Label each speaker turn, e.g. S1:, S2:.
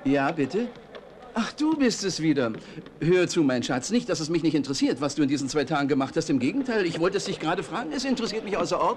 S1: Ja, bitte? Ach, du bist es wieder. Hör zu, mein Schatz. Nicht, dass es mich nicht interessiert, was du in diesen 2 Tagen gemacht hast. Im Gegenteil, ich wollte es dich gerade fragen. Es interessiert mich außerordentlich.